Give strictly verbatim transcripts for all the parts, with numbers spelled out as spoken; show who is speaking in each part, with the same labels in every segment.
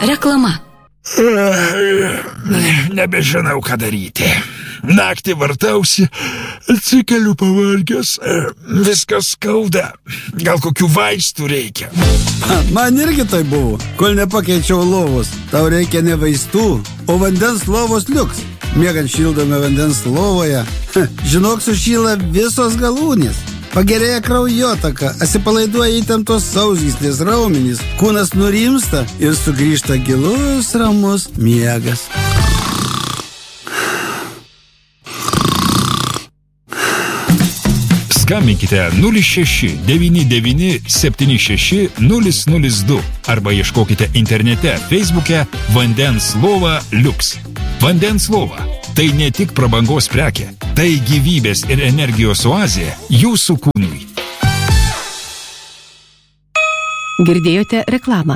Speaker 1: Reklama.
Speaker 2: Nebežinau, ką daryti. Naktį vartausi, atsikeliu pavargęs, viskas skauda. Gal kokių vaistų reikia?
Speaker 3: Man irgi tai buvo, kol nepakeičiau lovos. Tau reikia ne vaistų, o vandens lovos liuks. Miegant šildome vandens lovoje, žinok, sušyla visos galūnės. Pagerėja kraujotaka, atsipalaiduoja įtemptos sausgyslės raumenys, kūnas nurimsta ir sugrįžta gilus, ramus miegas.
Speaker 2: Skambinkite nulis šeši devyni devyni septyni šeši nulis nulis du arba ieškokite internete Facebook'e Vandens lova Liuks. Vandens lova – tai ne tik prabangos prekė, tai gyvybės ir energijos oazė jūsų kūnui.
Speaker 4: Girdėjote reklamą.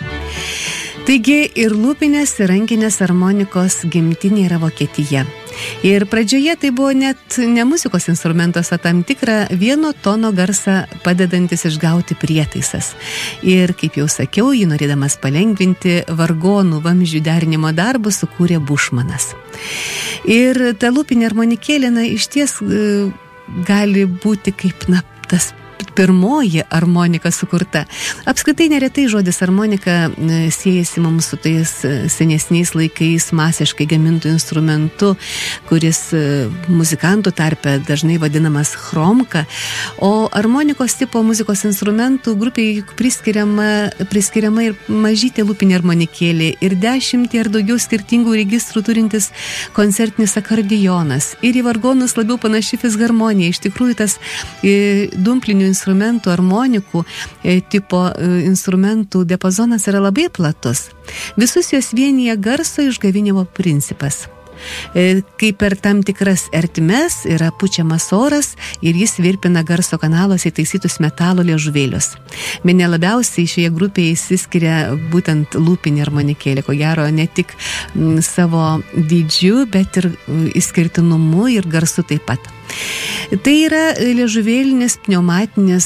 Speaker 4: Taigi ir lūpinės, ir rankinės armonikos gimtinė yra Vokietija. Ir pradžioje tai buvo net ne muzikos instrumentas, o tam tikrą vieno tono garsą padedantis išgauti prietaisas. Ir, kaip jau sakiau, jį norėdamas palengvinti vargonų vamzdžių derinimo darbus sukūrė Bušmanas. Ir ta lūpinė armonikėlė, na, iš ties gali būti kaip, na, tas pirmoji armonika sukurta. Apskritai neretai žodis armonika siejasi mums su tais senesniais laikais masiškai gamintų instrumentu, kuris muzikantų tarpe dažnai vadinamas chromka, o armonikos tipo muzikos instrumentų grupiai priskiriama, priskiriama ir mažytė lūpinė armonikėlė, ir dešimtį ar daugiau skirtingų registrų turintis koncertinis akordeonas, ir į vargonus labiau panaši fisharmonija. Iš tikrųjų, tas dumplinių instrumentų, armonikų tipo instrumentų diapazonas yra labai platus. Visus juos vienyje garso išgavinimo principas. Kai per tam tikras ertmes yra pučiamas oras ir jis virpina garso kanaluose įtaisytus metalo liežuvėlius. Bene labiausiai šioje grupėje įsiskiria būtent lūpinė armonikėlė, ko gero ne tik savo dydžiu, bet ir išskirtinumu ir garsu taip pat. Tai yra liežuvėlinis pneumatinis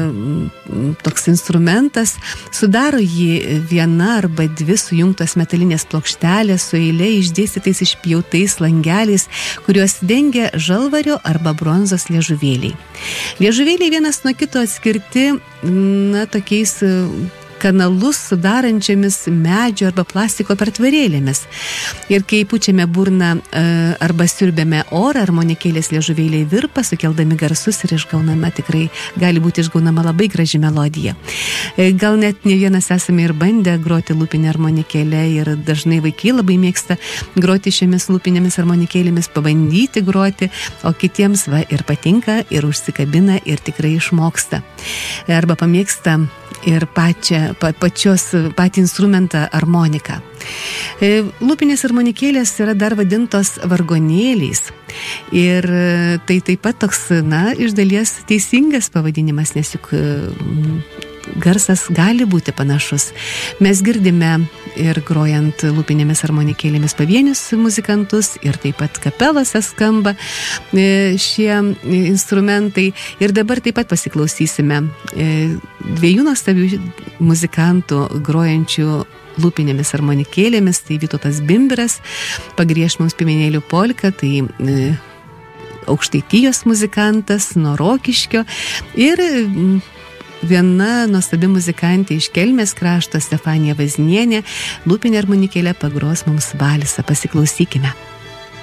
Speaker 4: toks instrumentas, sudaro jį viena arba dvi sujungtos metalinės plokštelės su eilė išdėstytais išpjautais langeliais, kuriuos dengia žalvario arba bronzos liežuvėliai. Liežuvėliai vienas nuo kito atskirti, na, tokiais kanalus sudarančiamis medžio arba plastiko pertvarėlėmis. Ir kai pučiame burną arba siurbėme orą, armonikėlės liežuvėliai virpa, sukeldami garsus ir išgaunama, tikrai gali būti išgaunama labai graži melodija. Gal net ne vienas esame ir bandę groti lūpinę armonikėlę ir dažnai vaikai labai mėgsta groti šiomis lūpinėmis armonikėlėmis, pabandyti groti, o kitiems va ir patinka, ir užsikabina, ir tikrai išmoksta. Arba pamėgsta ir pačią, pa, pačios, patį instrumentą armoniką. Lūpinės armonikėlės yra dar vadintos vargonėliais. Ir tai taip pat toks, na, iš dalies teisingas pavadinimas, nes juk garsas gali būti panašus. Mes girdime ir grojant lūpinėmis armonikėlėmis pavienius muzikantus, ir taip pat kapelose skamba šie instrumentai. Ir dabar taip pat pasiklausysime dviejų nuostabių muzikantų grojančių lūpinėmis armonikėlėmis. Tai Vytautas Bimbiras pagrieš mums Piemenėlių polką, tai Aukštaitijos muzikantas nuo Rokiškio, ir viena nuostabi muzikantė iš Kelmės krašto, Stefanija Vaznienė, lūpinė armonikėlė pagros mums valisą. Pasiklausykime.